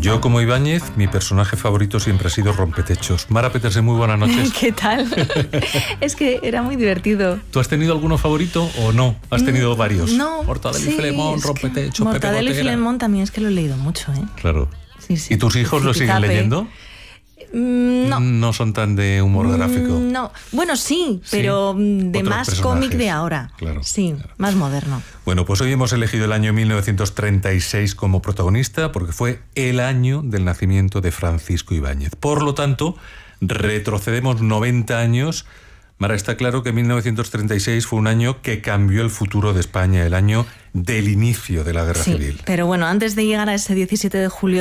Yo, como Ibáñez, mi personaje favorito siempre ha sido Rompetechos. Mara Petersen, muy buenas noches. ¿Qué tal? Es que era muy divertido. ¿Tú has tenido alguno favorito o no? ¿Has tenido varios? No. Mortadelo y Filemón, Rompetechos, Pepe Mortadelo y Gotera. Filemón también es que lo he leído mucho, ¿eh? Claro. Sí, sí. ¿Y tus hijos lo siguen Zipizape. leyendo? No. No son tan de humor gráfico. No. Bueno, sí, pero de Otros más personajes. cómic de ahora. Claro, Sí, claro. más moderno. Bueno, pues hoy hemos elegido el año 1936 como protagonista porque fue el año del nacimiento de Francisco Ibáñez. Por lo tanto, retrocedemos 90 años. Mara, está claro que 1936 fue un año que cambió el futuro de España, el año del inicio de la Guerra Sí, Civil. pero bueno, antes de llegar a ese 17 de julio